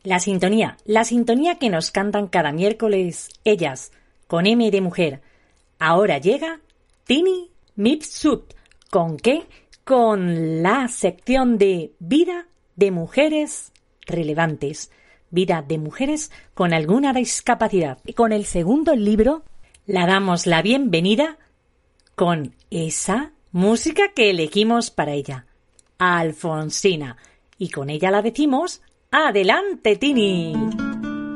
La sintonía que nos cantan cada miércoles ellas, con M de mujer. Ahora llega Tini Mifsud. ¿Con qué? Con la sección de vida de mujeres relevantes. Vida de mujeres con alguna discapacidad. Y con el segundo libro la damos la bienvenida con esa música que elegimos para ella, Alfonsina. Y con ella la decimos, ¡adelante, Tini!